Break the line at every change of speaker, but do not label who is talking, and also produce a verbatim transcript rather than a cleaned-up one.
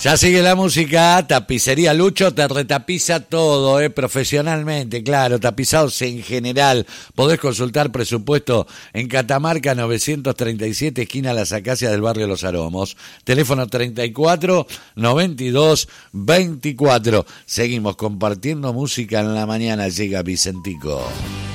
Ya sigue la música, Tapicería Lucho te retapiza todo, eh, profesionalmente, claro, tapizados en general. Podés consultar presupuesto en Catamarca novecientos treinta y siete, esquina Las Acacias del barrio Los Aromos. Teléfono treinta y cuatro, noventa y dos, veinticuatro. Seguimos compartiendo música en la mañana, llega Vicentico.